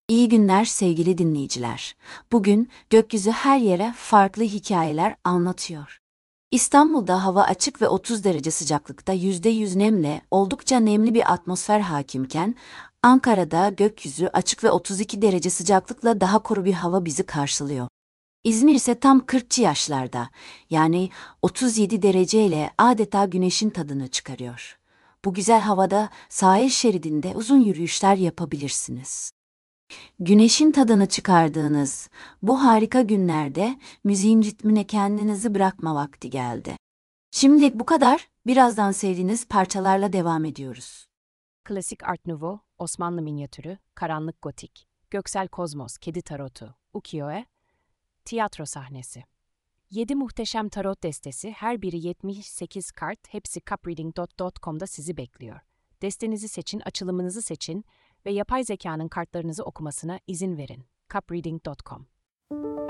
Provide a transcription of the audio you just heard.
İyi günler sevgili dinleyiciler. Bugün gökyüzü her yere farklı hikayeler anlatıyor. İstanbul'da hava açık ve 30 derece sıcaklıkta %100 nemle oldukça nemli bir atmosfer hakimken, Ankara'da gökyüzü açık ve 32 derece sıcaklıkla daha kuru bir hava bizi karşılıyor. İzmir ise tam 40'lı yaşlarda, yani 37 dereceyle adeta güneşin tadını çıkarıyor. Bu güzel havada sahil şeridinde uzun yürüyüşler yapabilirsiniz. Güneşin tadını çıkardığınız bu harika günlerde müziğin ritmine kendinizi bırakma vakti geldi. Şimdilik bu kadar. Birazdan sevdiğiniz parçalarla devam ediyoruz. Klasik Art Nouveau, Osmanlı minyatürü, karanlık gotik, Göksel Kozmos, Kedi Tarotu, Ukiyo-e, tiyatro sahnesi. 7 muhteşem tarot destesi, her biri 78 kart, hepsi cupreading.com'da sizi bekliyor. Destenizi seçin, açılımınızı seçin ve yapay zekanın kartlarınızı okumasına izin verin. cupreading.com